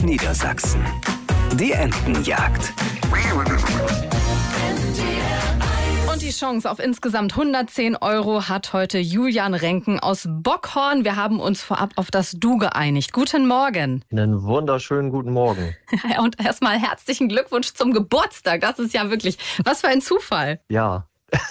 1 Niedersachsen. Die Entenjagd. Und die Chance auf insgesamt 110 € hat heute Julian Renken aus Bockhorn. Wir haben uns vorab auf das Du geeinigt. Guten Morgen. Einen wunderschönen guten Morgen. Und erstmal herzlichen Glückwunsch zum Geburtstag. Das ist ja wirklich, was für ein Zufall. Ja,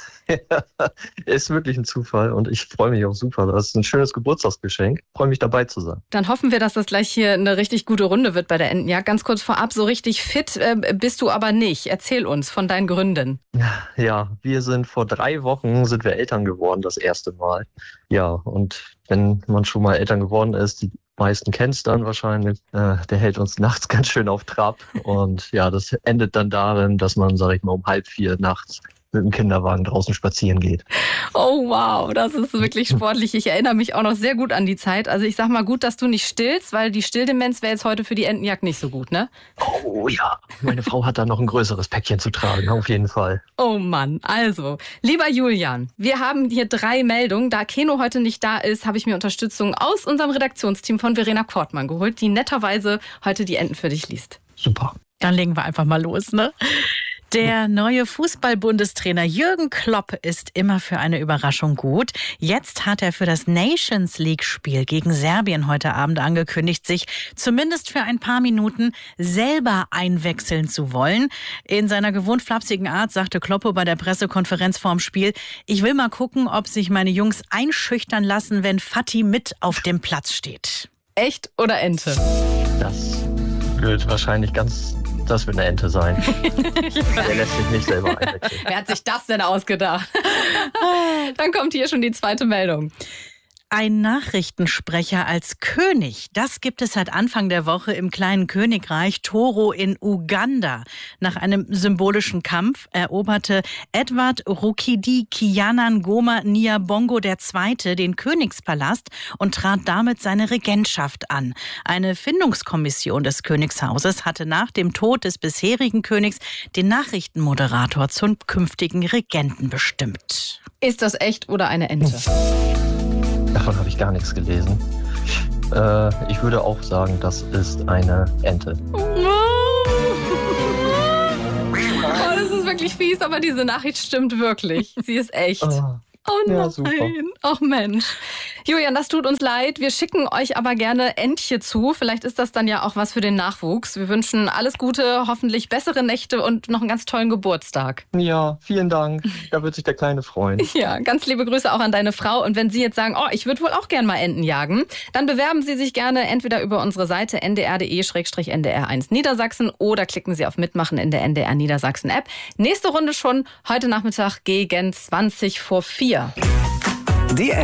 ist wirklich ein Zufall und ich freue mich auch super. Das ist ein schönes Geburtstagsgeschenk. Ich freue mich, dabei zu sein. Dann hoffen wir, dass das gleich hier eine richtig gute Runde wird bei der Entenjagd. Ganz kurz vorab, so richtig fit bist du aber nicht. Erzähl uns von deinen Gründen. Ja, wir sind vor 3 Wochen sind wir Eltern geworden, das erste Mal. Ja, und wenn man schon mal Eltern geworden ist, die meisten kennen es dann wahrscheinlich, der hält uns nachts ganz schön auf Trab. Und ja, das endet dann darin, dass man, sag ich mal, um 3:30 nachts mit dem Kinderwagen draußen spazieren geht. Oh wow, das ist wirklich sportlich. Ich erinnere mich auch noch sehr gut an die Zeit. Also ich sag mal gut, dass du nicht stillst, weil die Stilldemenz wäre jetzt heute für die Entenjagd nicht so gut, ne? Oh ja, meine Frau hat da noch ein größeres Päckchen zu tragen, auf jeden Fall. Oh Mann, also, lieber Julian, wir haben hier 3 Meldungen. Da Keno heute nicht da ist, habe ich mir Unterstützung aus unserem Redaktionsteam von Verena Kortmann geholt, die netterweise heute die Enten für dich liest. Super. Dann legen wir einfach mal los, ne? Der neue Fußball-Bundestrainer Jürgen Klopp ist immer für eine Überraschung gut. Jetzt hat er für das Nations League-Spiel gegen Serbien heute Abend angekündigt, sich zumindest für ein paar Minuten selber einwechseln zu wollen. In seiner gewohnt flapsigen Art sagte Kloppo bei der Pressekonferenz vorm Spiel: Ich will mal gucken, ob sich meine Jungs einschüchtern lassen, wenn Fatih mit auf dem Platz steht. Echt oder Ente? Das wird wahrscheinlich das wird eine Ente sein. Der lässt sich nicht selber einwechseln. Wer hat sich das denn ausgedacht? Dann kommt hier schon die zweite Meldung. Ein Nachrichtensprecher als König, das gibt es seit Anfang der Woche im kleinen Königreich Toro in Uganda. Nach einem symbolischen Kampf eroberte Edward Rukidi Kianangoma Nyabongo II. Den Königspalast und trat damit seine Regentschaft an. Eine Findungskommission des Königshauses hatte nach dem Tod des bisherigen Königs den Nachrichtenmoderator zum künftigen Regenten bestimmt. Ist das echt oder eine Ente? Davon habe ich gar nichts gelesen. Ich würde auch sagen, das ist eine Ente. Oh, das ist wirklich fies, aber diese Nachricht stimmt wirklich. Sie ist echt. Oh nein, ja, super. Ach Mensch. Julian, das tut uns leid. Wir schicken euch aber gerne Entche zu. Vielleicht ist das dann ja auch was für den Nachwuchs. Wir wünschen alles Gute, hoffentlich bessere Nächte und noch einen ganz tollen Geburtstag. Ja, vielen Dank. Da wird sich der Kleine freuen. Ja, ganz liebe Grüße auch an deine Frau. Und wenn Sie jetzt sagen, ich würde wohl auch gerne mal Enten jagen, dann bewerben Sie sich gerne entweder über unsere Seite ndr.de/ndr1 Niedersachsen oder klicken Sie auf Mitmachen in der NDR Niedersachsen App. Nächste Runde schon heute Nachmittag gegen 4:20. Die